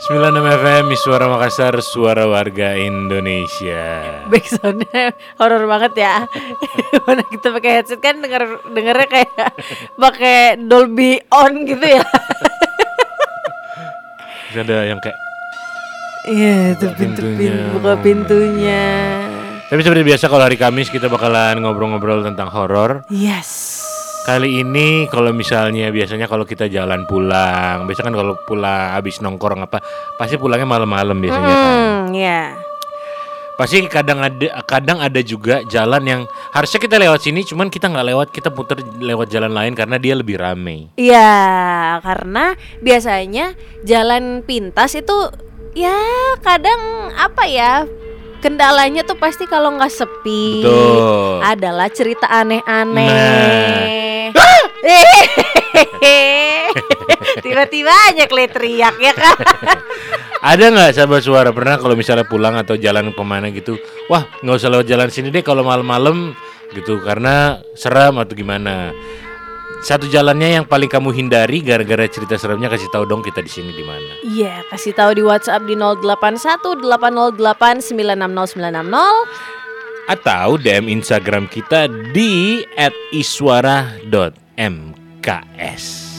96 FM Suara Makassar, suara warga Indonesia. Backsoundnya horor banget ya. Mana kita pakai headset kan dengernya kayak pakai Dolby on gitu ya. Terus ada yang kayak Iya, itu buka pintunya. Tapi seperti biasa kalau hari Kamis kita bakalan ngobrol-ngobrol tentang horor. Yes. Kali ini kalau misalnya biasanya kalau kita jalan pulang, biasanya kan kalau pulang habis nongkrong apa, pasti pulangnya malam-malam biasanya kan. Iya. Pasti kadang ada juga jalan yang harusnya kita lewat sini, cuman kita nggak lewat, kita putar lewat jalan lain karena dia lebih ramai. Iya, karena biasanya jalan pintas itu ya kadang apa ya, kendalanya tuh pasti kalau nggak sepi. Betul. Adalah cerita aneh-aneh. Nah. Tiba-tiba aja teriak ya kan. Ada nggak sahabat suara pernah kalau misalnya pulang atau jalan kemana gitu, wah nggak usah lewat jalan sini deh kalau malam-malam gitu karena seram atau gimana? Satu jalannya yang paling kamu hindari gara-gara cerita seremnya, kasih tahu dong kita di sini di mana. Iya, kasih tahu di WhatsApp di 0818089660 atau DM Instagram kita di @iswara.mks.